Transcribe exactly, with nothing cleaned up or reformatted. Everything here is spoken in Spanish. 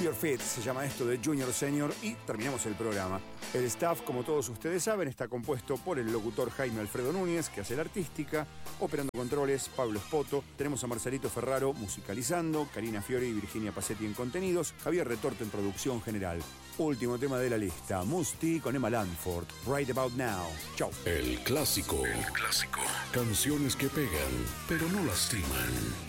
Your Feet se llama esto de Junior Senior y terminamos el programa. El staff, como todos ustedes saben, está compuesto por el locutor Jaime Alfredo Núñez, que hace la artística, operando controles, Pablo Espoto, tenemos a Marcelito Ferraro musicalizando, Karina Fiori y Virginia Pacetti en contenidos, Javier Retorto en producción general. Último tema de la lista, Musti con Emma Lanford, Right About Now. Chau. El clásico. El clásico. Canciones que pegan, pero no lastiman.